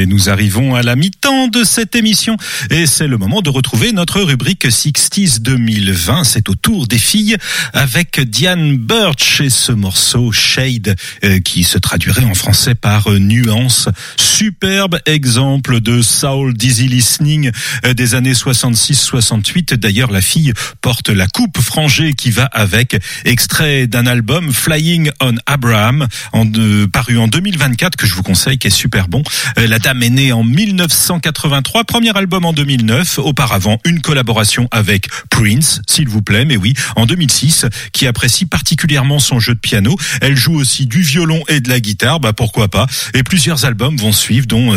Et nous arrivons à la mi-temps de cette émission et c'est le moment de retrouver notre rubrique 60s 2020. C'est au tour des filles avec Diane Birch et ce morceau Shade qui se traduirait en français par nuance. Superbe exemple de soul dizzy listening des années 66-68. D'ailleurs, la fille porte la coupe frangée qui va avec, extrait d'un album Flying on Abraham paru en 2024 que je vous conseille, qui est super bon. La dame est née en 1983, premier album en 2009, auparavant une collaboration avec Prince, s'il vous plaît, mais oui, en 2006, qui apprécie particulièrement son jeu de piano. Elle joue aussi du violon et de la guitare, pourquoi pas, et plusieurs albums vont suivre, dont